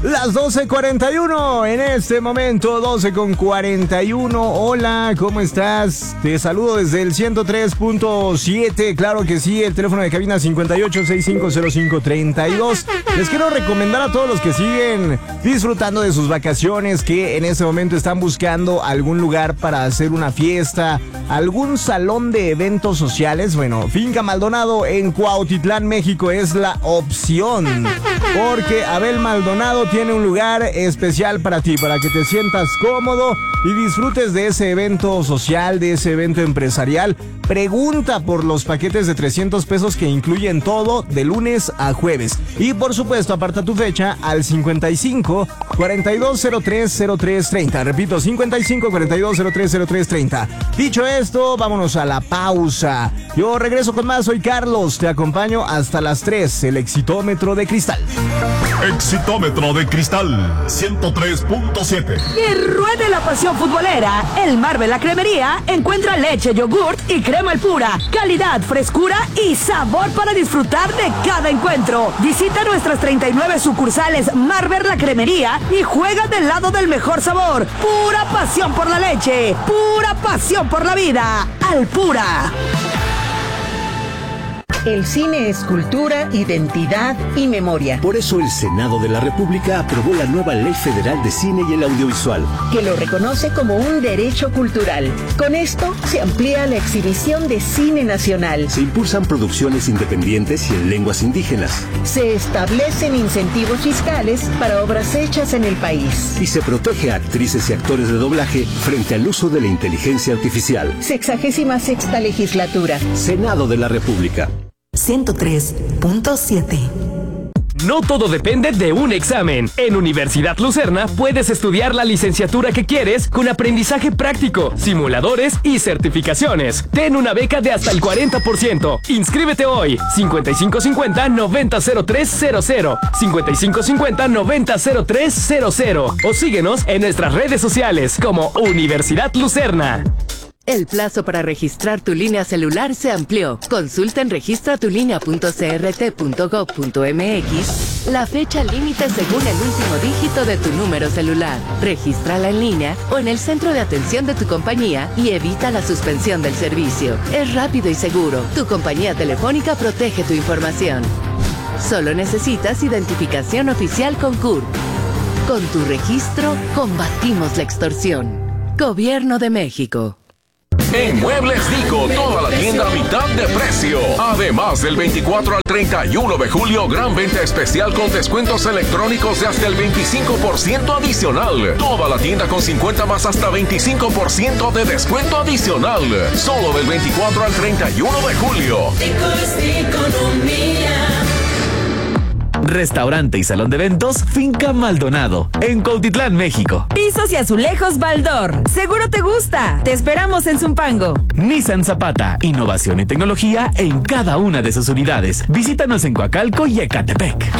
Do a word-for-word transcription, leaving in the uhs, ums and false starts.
Las doce cuarenta y uno en este momento, doce con cuarenta y uno. Hola, ¿cómo estás? Te saludo desde el ciento tres punto siete, claro que sí, el teléfono de cabina cincuenta y ocho, sesenta y cinco cero cinco, treinta y dos. Les quiero recomendar a todos los que siguen disfrutando de sus vacaciones, que en este momento están buscando algún lugar para hacer una fiesta, algún salón de eventos sociales. Bueno, Finca Maldonado en Cuautitlán, México es la opción, porque Abel Maldonado tiene un lugar especial para ti, para que te sientas cómodo y disfrutes de ese evento social, de ese evento empresarial. Pregunta por los paquetes de trescientos pesos que incluyen todo de lunes a jueves. Y por supuesto, aparta tu fecha al cincuenta y cinco, cuarenta y dos cero tres, cero tres treinta. Repito, cincuenta y cinco, cuarenta y dos cero tres, cero tres treinta. Dicho esto, vámonos a la pausa. Yo regreso con más, soy Carlos, te acompaño hasta las tres, el Exitómetro de Cristal. Exitómetro de Cristal, ciento tres punto siete. Y ruede la pasión futbolera. El Marvel La Cremería encuentra leche, yogurt y crema al pura. Calidad, frescura y sabor para disfrutar de cada encuentro. Visita nuestras treinta y nueve sucursales Marvel La Cremería y juega del lado del mejor sabor. Pura pasión por la leche, pura pasión por la vida. Al Pura. El cine es cultura, identidad y memoria. Por eso el Senado de la República aprobó la nueva Ley Federal de Cine y el Audiovisual, que lo reconoce como un derecho cultural. Con esto se amplía la exhibición de cine nacional. Se impulsan producciones independientes y en lenguas indígenas. Se establecen incentivos fiscales para obras hechas en el país. Y se protege a actrices y actores de doblaje frente al uso de la inteligencia artificial. Sexagésima sexta legislatura. Senado de la República. ciento tres punto siete. No todo depende de un examen. En Universidad Lucerna puedes estudiar la licenciatura que quieres con aprendizaje práctico, simuladores y certificaciones. Ten una beca de hasta el cuarenta por ciento. Inscríbete hoy. cincuenta y cinco cincuenta, noventa cero tres cero cero. cincuenta y cinco cincuenta, noventa cero tres cero cero. O síguenos en nuestras redes sociales como Universidad Lucerna. El plazo para registrar tu línea celular se amplió. Consulta en registra tu línea punto c r t punto gov punto m x la fecha límite según el último dígito de tu número celular. Regístrala en línea o en el centro de atención de tu compañía y evita la suspensión del servicio. Es rápido y seguro. Tu compañía telefónica protege tu información. Solo necesitas identificación oficial con C U R P. Con tu registro, combatimos la extorsión. Gobierno de México. En Muebles Dico, toda la tienda a mitad de precio. Además, del veinticuatro al treinta y uno de julio, gran venta especial con descuentos electrónicos de hasta el veinticinco por ciento adicional. Toda la tienda con cincuenta más hasta veinticinco por ciento de descuento adicional. Solo del veinticuatro al treinta y uno de julio. Dico es economía. Restaurante y salón de eventos Finca Maldonado, en Cuautitlán, México. Pisos y azulejos Baldor. Seguro te gusta. Te esperamos en Zumpango. Nissan Zapata, innovación y tecnología en cada una de sus unidades. Visítanos en Coacalco y Ecatepec.